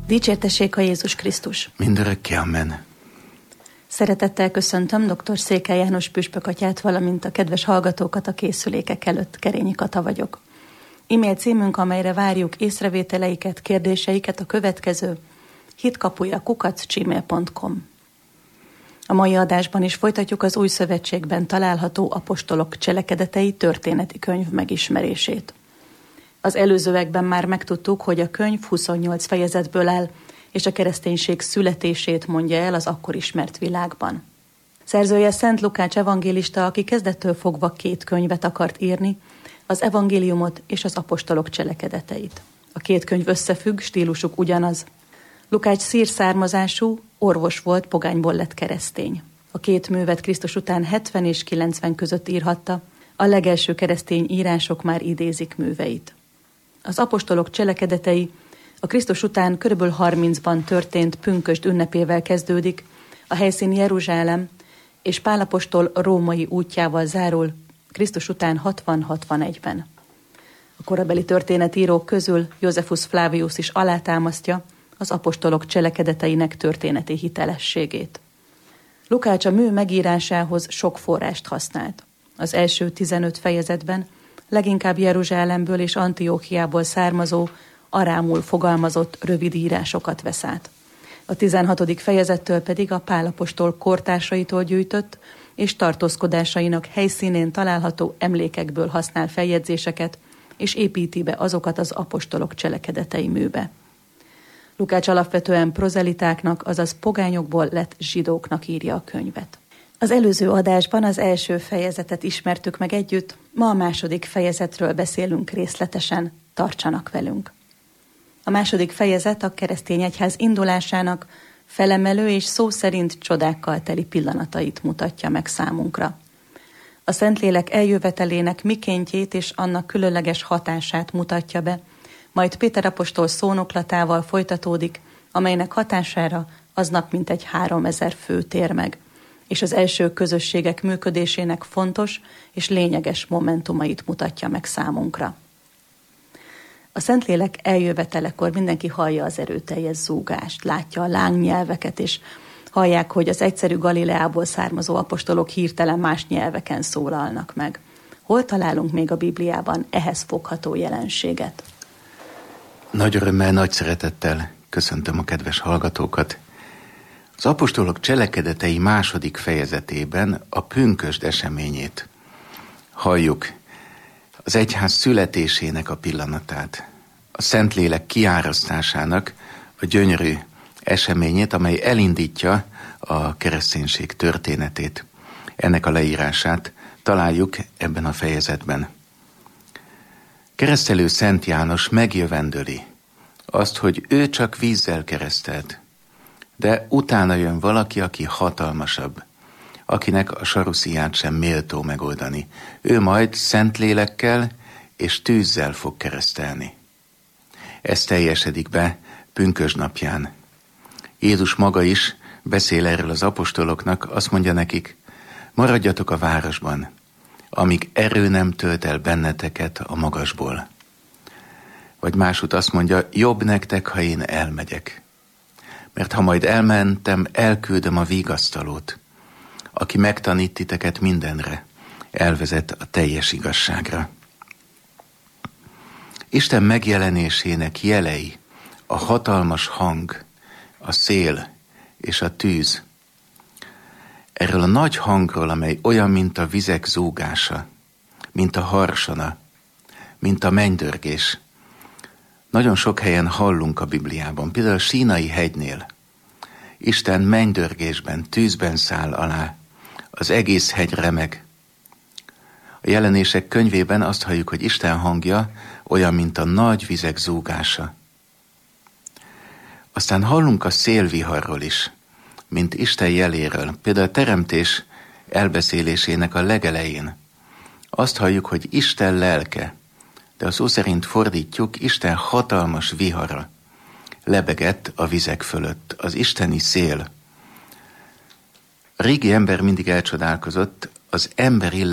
Dicsértessék a Jézus Krisztus! Mindörökké, amen. Szeretettel köszöntöm dr. Székely János püspök atyát, valamint a kedves hallgatókat a készülékek előtt. Kerényi Kata vagyok. E-mail címünk, amelyre várjuk észrevételeiket, kérdéseiket, a következő: hitkapuja@gmail.com. A mai adásban is folytatjuk az Új Szövetségben található apostolok cselekedetei történeti könyv megismerését. Az előzőekben már megtudtuk, hogy a könyv 28 fejezetből áll, és a kereszténység születését mondja el az akkor ismert világban. Szerzője Szent Lukács evangélista, aki kezdettől fogva 2 könyvet akart írni, az evangéliumot és az apostolok cselekedeteit. A 2 könyv összefügg, stílusuk ugyanaz. Lukács szír származású, orvos volt, pogányból lett keresztény. A 2 művet Krisztus után 70 és 90 között írhatta, a legelső keresztény írások már idézik műveit. Az apostolok cselekedetei a Krisztus után kb. 30-ban történt pünkösd ünnepével kezdődik, a helyszín Jeruzsálem, és Pál apostol római útjával zárul Krisztus után 60-61-ben. A korabeli történetírók közül Josephus Flavius is alátámasztja az apostolok cselekedeteinek történeti hitelességét. Lukács a mű megírásához sok forrást használt. Az első 15 fejezetben leginkább Jeruzsálemből és Antiókiából származó, arámul fogalmazott rövid írásokat vesz át. A 16. fejezettől pedig a Pál apostol kortársaitól gyűjtött és tartózkodásainak helyszínén található emlékekből használ feljegyzéseket, és építi be azokat az apostolok cselekedetei műbe. Lukács alapvetően prozelitáknak, azaz pogányokból lett zsidóknak írja a könyvet. Az előző adásban az első fejezetet ismertük meg együtt, ma a második fejezetről beszélünk részletesen, tartsanak velünk. A második fejezet a keresztény egyház indulásának felemelő és szó szerint csodákkal teli pillanatait mutatja meg számunkra. A Szentlélek eljövetelének mikéntjét és annak különleges hatását mutatja be, majd Péter apostol szónoklatával folytatódik, amelynek hatására aznap mintegy 3000 fő tér meg, és az első közösségek működésének fontos és lényeges momentumait mutatja meg számunkra. A Szentlélek eljövetelekor mindenki hallja az erőteljes zúgást, látja a lángnyelveket, és hallják, hogy az egyszerű Galileából származó apostolok hirtelen más nyelveken szólalnak meg. Hol találunk még a Bibliában ehhez fogható jelenséget? Nagy örömmel, nagy szeretettel köszöntöm a kedves hallgatókat. Az apostolok cselekedetei második fejezetében a pünkösd eseményét halljuk, az egyház születésének a pillanatát, a Szentlélek kiárasztásának a gyönyörű eseményét, amely elindítja a kereszténység történetét. Ennek a leírását találjuk ebben a fejezetben. Keresztelő Szent János megjövendöli azt, hogy ő csak vízzel keresztelt, de utána jön valaki, aki hatalmasabb, akinek a sarusziját sem méltó megoldani. Ő majd Szentlélekkel és tűzzel fog keresztelni. Ez teljesedik be pünkösd napján. Jézus maga is beszél erről az apostoloknak, azt mondja nekik: maradjatok a városban, amíg erő nem tölt el benneteket a magasból. Vagy másút azt mondja: jobb nektek, ha én elmegyek. Mert ha majd elmentem, elküldöm a vigasztalót, aki megtanít titeket mindenre, elvezet a teljes igazságra. Isten megjelenésének jelei a hatalmas hang, a szél és a tűz. Erről a nagy hangról, amely olyan, mint a vizek zúgása, mint a harsona, mint a mennydörgés, nagyon sok helyen hallunk a Bibliában. Például a Sínai hegynél Isten mennydörgésben, tűzben száll alá, az egész hegy remeg. A Jelenések könyvében azt halljuk, hogy Isten hangja olyan, mint a nagy vizek zúgása. Aztán hallunk a szélviharról is, mint Isten jeléről. Például a teremtés elbeszélésének a legelején azt halljuk, hogy Isten lelke, de a szó szerint fordítjuk, Isten hatalmas vihara lebegett a vizek fölött, az isteni szél. A régi ember mindig elcsodálkozott az emberi